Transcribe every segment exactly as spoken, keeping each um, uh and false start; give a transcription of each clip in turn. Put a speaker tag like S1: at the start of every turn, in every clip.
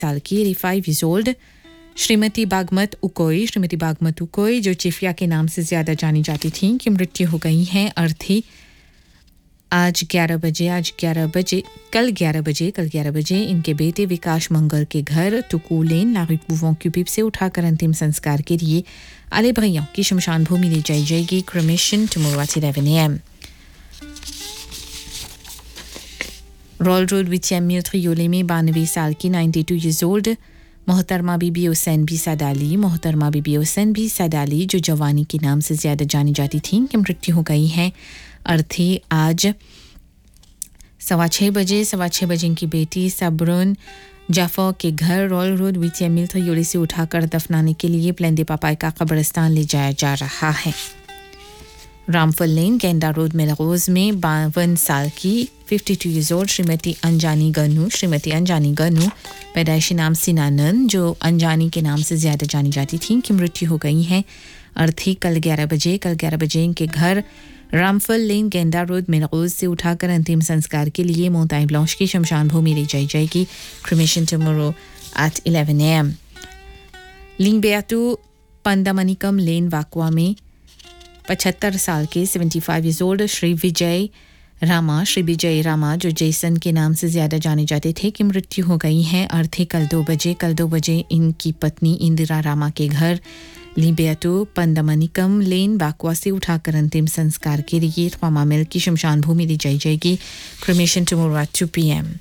S1: साल की eighty-five years old Shrimati बागमत उकोई Shrimati बागमत उकोई जो चिफिया के नाम से ज़्यादा जानी जाती थीं की मृत्यु हो गई है। अर्थी आज ग्यारह बजे आज ग्यारह बजे कल ग्यारह बजे कल ग्यारह बजे इनके बेटे विकास मंगल के घर टुकू लेन ला rue Pouvant क्यूपिप से उठाकर अंतिम संस्कार के लिए आले भैया की शमशान भूमि ले जाई जाएगी। Cremation tomorrow at eleven a m royal road विचियम त्रियोले में बानवे साल की ninety-two years old मोहतरमा बीबी हुसैन बी सदाली मोहतरमा बीबी हुसैन बी सदाली जो जवानी के नाम से ज़्यादा जानी जाती थीं की मृत्यु हो गई है। अर्थी आज सवा छः बजे सवा छः बजे इनकी बेटी सबरुन जाफर के घर रॉयल रोड विचियम त्रियोले से उठाकर दफनाने के लिए प्लेंदे पापाई का कब्रिस्तान ले जाया जा रहा है। रामफल लेन गेंडा रोड मेलरोज में बावन साल की fifty-two years old श्रीमती अंजानी गनू श्रीमती अंजानी गनू पैदाइशी नाम सिनानन जो अंजानी के नाम से ज़्यादा जानी जाती थीं की मृत्यु हो गई है। अर्थी कल ग्यारह बजे कल ग्यारह बजे इनके घर रामफल लेन गेंडा रोड मेलरोज से उठाकर अंतिम संस्कार के लिए मोंताई ब्लांच की शमशान भूमि ले जाई जाएगी। Cremation tomorrow at eleven a m लिंगबेयाटू पंदामनिकम लेन वाकवा में पचहत्तर साल के seventy-five years old Shri Vijay रामा श्री विजय रामा जो जैसन के नाम से ज़्यादा जाने जाते थे की मृत्यु हो गई है। अर्थी कल दो बजे कल दो बजे इनकी पत्नी इंदिरा रामा के घर लिंबेयाटू पंदामनिकम लेन वाकवा से उठाकर अंतिम संस्कार के लिए ख्वामा मिल की शमशान भूमि ली जाई जाएगी। Cremation tomorrow at two p m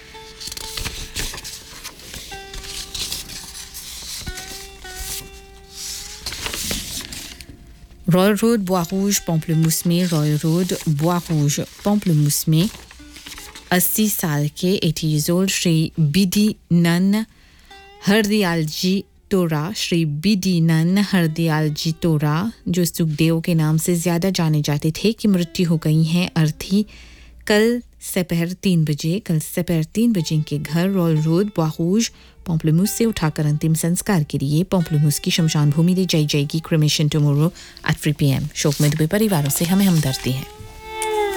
S1: royal road बोis Pamplemousses में रॉयल रोड बोis पॉम्पलेमूस में अस्सी साल के eighty years old श्री बिदी नन हरदयाल जी तोरा श्री बिदी नन हरदयाल जी तोरा जो सुखदेव के नाम से ज़्यादा जाने जाते थे की मृत्यु हो गई है। अर्थी कल दोपहर तीन बजे कल दोपहर तीन बजे के घर रॉयल रोड बोis पॉम्पलेमूस से उठाकर अंतिम संस्कार के लिए पॉम्पलेमूस की शमशान भूमि ले जाई जाएगी। Cremation tomorrow at three p m शोक में डूबे परिवारों से हमें हमदर्दी है।